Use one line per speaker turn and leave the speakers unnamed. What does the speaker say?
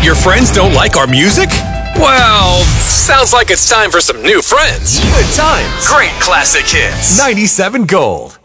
your friends don't like our music? Well, sounds like it's time for some new friends.
Good times.
Great classic hits.
97 Gold.